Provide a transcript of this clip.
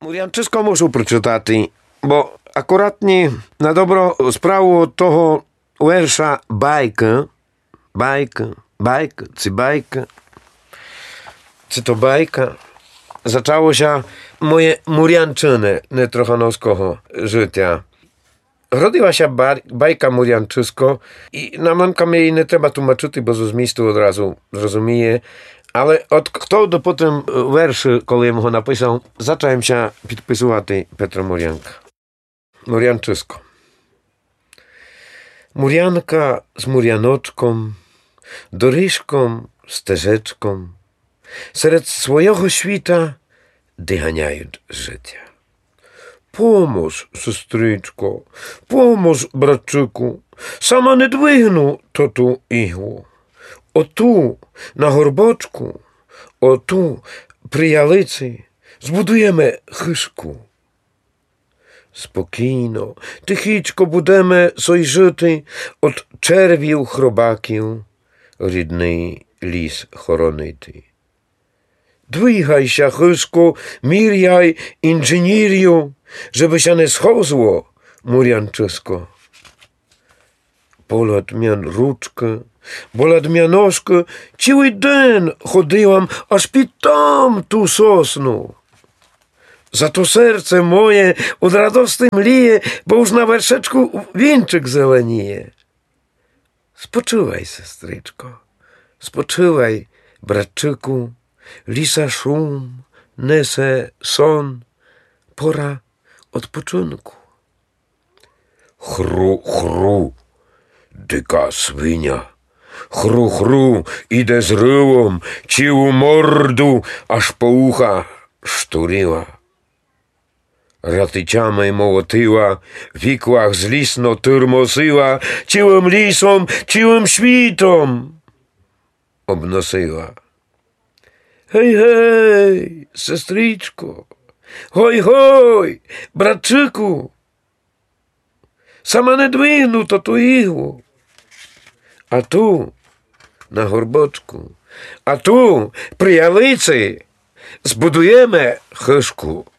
Мур'янчисько мушу прочитати, бо акуратні на добро справу того верша байка, чи то байка, zaczęło moje murjanczyny Trojanowskiego życia. Rodziła się bajka murjanczysko i na manka jej nie trzeba tłumaczyć, bo z miejscu od razu zrozumie. Ale od kto do potem werszy, kiedy go napisał, zacząłem się podpisywać Petra Murjanka. Murjanczysko. Murjanka z murjanoczką, doryżką, steżeczką, serед swojego świta dychaniają życia. Pomóż, sestryczko, pomóż, bratczyku, sama nie dźwignu to tu igłu. O tu, na горбочку, o tu, при ялиці, збудуємо хишку. Спокійно, тихічко будемо сой жити от червів хробаків, рідний ліс хоронити. Двигайся, хишку, міряй інженір'ю, żeby się nie schozło, murjanczysko. Polad mian ruczkę, bolad mian nożkę, cały dzień chodziłam, aż pitam tu sosnu. Za to serce moje od radości mlije, bo już na werszeczku wieńczyk zelenieje. Spoczywaj, sestryczko, spoczywaj, bratczyku, lisa szum, nese son, pora odpoczynku. Chru, chru, dyka swinia. Chru, chru, idę z ryłą, ciu mordu, aż po ucha szturiła. Ratyciamej mołotyła, w ikłach zlisno tyrmosiła, ciłym lisom, ciłym świtom obnosiła. Hej, hej, sestriczko, hoj, hoj, bratczyku, sama nie dźwignu to tu igłu. A tu, na горбочку, a tu, pri ялиці, збудуємо хишку.